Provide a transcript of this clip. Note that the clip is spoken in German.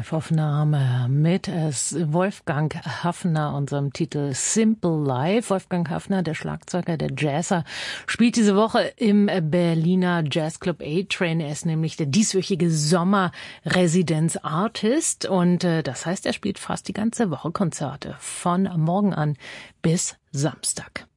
Live-Aufnahme mit Wolfgang Haffner, unserem Titel Simple Life. Wolfgang Haffner, der Schlagzeuger, der Jazzer, spielt diese Woche im Berliner Jazzclub A-Train. Er ist nämlich der dieswöchige Sommer-Residenz-Artist und das heißt, er spielt fast die ganze Woche Konzerte von morgen an bis Samstag.